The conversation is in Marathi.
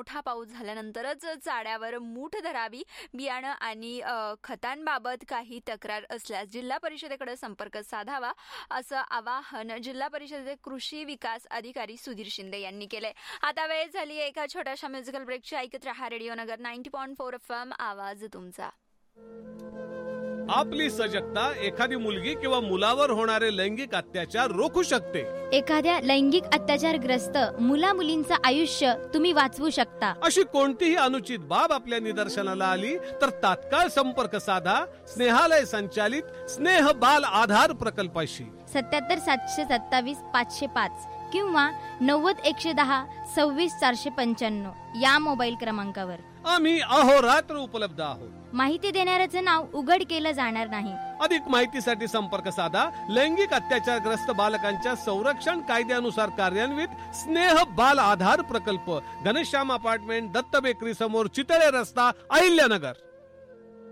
मोठा पाऊस झाल्यानंतरच चाड्यावर मूठ धरावी. बियाणं आणि खतांबाबत काही तक्रार असल्यास जिल्हा परिषदेकडे संपर्क साधावा, असं आवाहन जिल्हा परिषदेचे कृषी विकास अधिकारी सुधीर शिंदे यांनी केलंय. आता वेळ झाली एका छोट्याशा म्युझिकल ब्रेकची. ऐकत रहा रेडिओ नगर 90.4 FM, आवाज तुमचा. आपली सजगता एखादी मुलगी किंवा मुलावर होणारे लैंगिक अत्याचार रोखू शकते. एखाद्या लैंगिक अत्याचारग्रस्त मुला मुलींचं आयुष्य तुम्ही वाचवू शकता. अशी कोणतीही अनुचित बाब आपल्या निदर्शनाला आली तर तात्काळ संपर्क साधा स्नेहालय संचालित स्नेह बाल आधार प्रकल्पाशी. 77 727 505 किंवा 90 110 26 495 या मोबाईल क्रमांकावर आम्ही अहोरात्र उपलब्ध आहोत. माहिती देणाऱ्याचं नाव उघड केलं जाणार नाही. अधिक माहितीसाठी संपर्क साधा लैंगिक अत्याचारग्रस्त बालकांच्या संरक्षण कायद्यानुसार कार्यान्वित स्नेह बाल आधार प्रकल्प, घनश्याम अपार्टमेंट, दत्त बेकरी समोर, चितळे रस्ता, अहिल्यानगर.